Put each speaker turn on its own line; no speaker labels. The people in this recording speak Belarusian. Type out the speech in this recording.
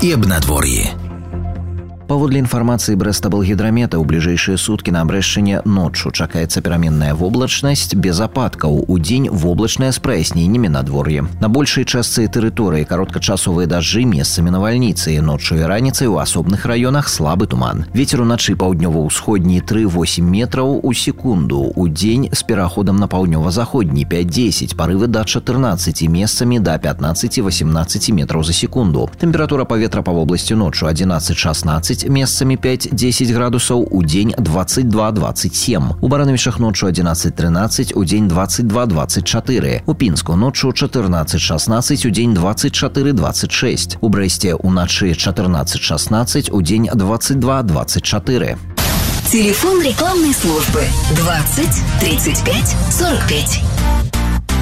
и аб надвор'і.
Паводле інфармацыі Брэстаблгідрамета, у бліжэйшыя суткі на Брэшчыне ноччу чакаецца пераменная воблачнасць без ападкаў. Удзень воблачная з праясненнямі надвор'я. На большай частцы тэрыторыі кароткачасовыя дажджы, месцамі навальніцы. Ноччу і раніцай у асобных раёнах слабы туман. Вецер уначы паўднёва-ўсходні 3-8 метраў у секунду. Удзень з пераходам на паўднёва-заходні 5-10, парывы да 14, месцамі да 15-18 метраў за секунду. Тэмпература паветра па вобласці ноччу 11-16, месцамі 5-10 градусаў, удзень 22-27. У Баранавічах ноччу 11-13, удзень 22-24. У Пінску ноччу 14-16, удзень 24-26. У Брэсце уначы 14-16, удзень 22-24.
Телефон рекламной службы 20 35 45.